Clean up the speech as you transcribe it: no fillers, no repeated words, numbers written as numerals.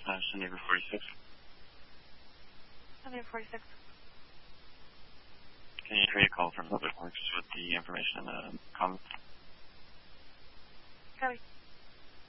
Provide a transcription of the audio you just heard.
Sunday 46. Sunday 46. Can you hear your call from Public Works with the information and the comments? Copy.